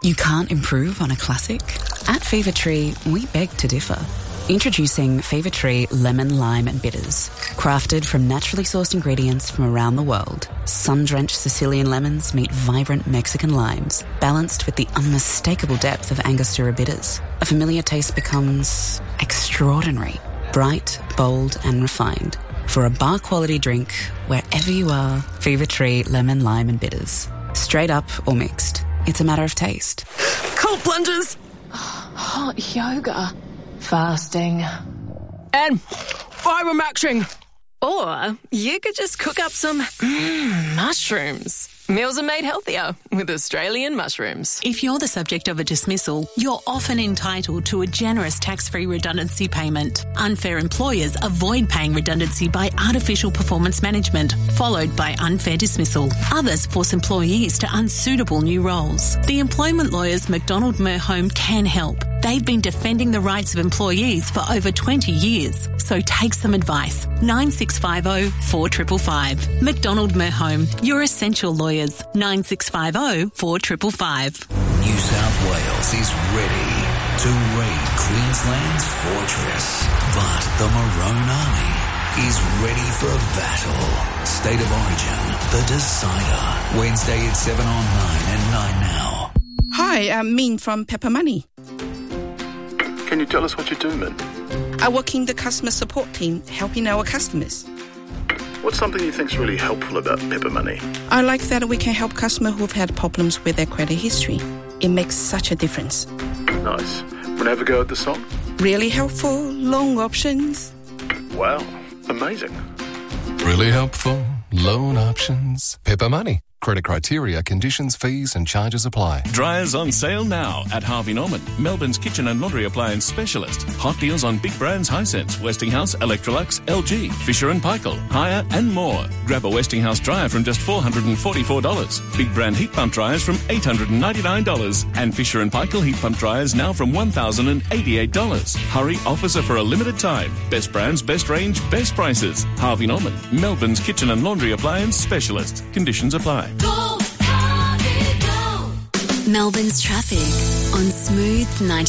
You can't improve on a classic? At Fever Tree, we beg to differ. Introducing Fever Tree Lemon, Lime and Bitters. Crafted from naturally sourced ingredients from around the world, sun-drenched Sicilian lemons meet vibrant Mexican limes, balanced with the unmistakable depth of Angostura bitters. A familiar taste becomes extraordinary, bright, bold and refined. For a bar-quality drink, wherever you are, Fever Tree Lemon, Lime and Bitters. Straight up or mixed. It's a matter of taste. Cold plunges. Hot yoga. Fasting. And fibre-maxing. Or you could just cook up some mushrooms. Meals are made healthier with Australian mushrooms. If you're the subject of a dismissal, you're often entitled to a generous tax-free redundancy payment. Unfair employers avoid paying redundancy by artificial performance management, followed by unfair dismissal. Others force employees to unsuitable new roles. The employment lawyers McDonald Merhome can help. They've been defending the rights of employees for over 20 years. So take some advice. 9650 4555. McDonald Merhome, your essential lawyers. 9650 4555. New South Wales is ready to raid Queensland's fortress. But the Maroon Army is ready for a battle. State of Origin, the decider. Wednesday at 7 on 9 and 9 now. Hi, I'm Min from Pepper Money. Can you tell us what you do, Min? I work in the customer support team, helping our customers. What's something you think's really helpful about Pepper Money? I like that we can help customers who've had problems with their credit history. It makes such a difference. Nice. Wanna have a go at the song? Really helpful, loan options. Wow, amazing. Really helpful, loan options. Pepper Money. Credit criteria, conditions, fees and charges apply. Dryers on sale now at Harvey Norman, Melbourne's kitchen and laundry appliance specialist. Hot deals on big brands Hisense, Westinghouse, Electrolux, LG, Fisher & Paykel, Haier and more. Grab a Westinghouse dryer from just $444. Big brand heat pump dryers from $899. And Fisher & Paykel heat pump dryers now from $1,088. Hurry, offers are for a limited time. Best brands, best range, best prices. Harvey Norman, Melbourne's kitchen and laundry appliance specialist. Conditions apply. Go, Harvey, go. Melbourne's traffic on Smooth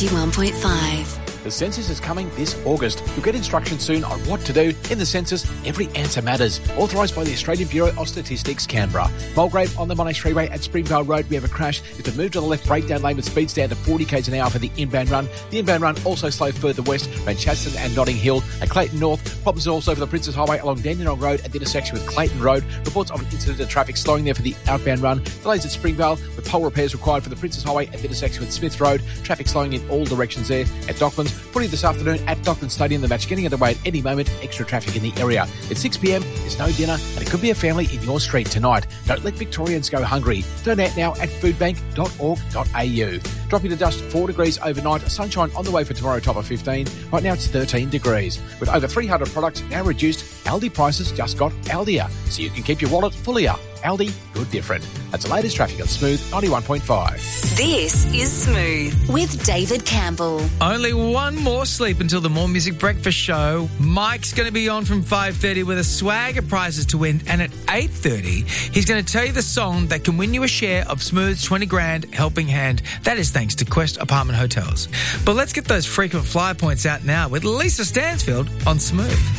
91.5. The census is coming this August. You'll get instructions soon on what to do. In the census, every answer matters. Authorised by the Australian Bureau of Statistics, Canberra. Mulgrave on the Monash Freeway at Springvale Road, we have a crash. It's a move to the left breakdown lane with speeds down to 40 k's an hour for the inbound run. The inbound run also slow further west around Chadstone and Notting Hill. At Clayton North, problems also for the Princes Highway along Dandenong Road at the intersection with Clayton Road. Reports of an incident of traffic slowing there for the outbound run. Delays at Springvale with pole repairs required for the Princes Highway at the intersection with Smith Road. Traffic slowing in all directions there. At Docklands, footy this afternoon at Docklands Stadium. The match getting underway at any moment. Extra traffic in the area. At 6 p.m, there's no dinner and it could be a family in your street tonight. Don't let Victorians go hungry. Donate now at foodbank.org.au. Dropping to dust 4 degrees overnight. Sunshine on the way for tomorrow, top of 15. Right now it's 13 degrees. With over 300 products now reduced, Aldi prices just got Aldier. So you can keep your wallet fullier. Aldi, good different. That's the latest traffic on Smooth 91.5. This is Smooth with David Campbell. Only one more sleep until the More Music Breakfast Show. Mike's going to be on from 5:30 with a swagger prizes to win, and at 8:30 he's going to tell you the song that can win you a share of Smooth's 20 grand helping hand. That is thanks to Quest Apartment Hotels. But let's get those frequent flyer points out now with Lisa Stansfield on Smooth.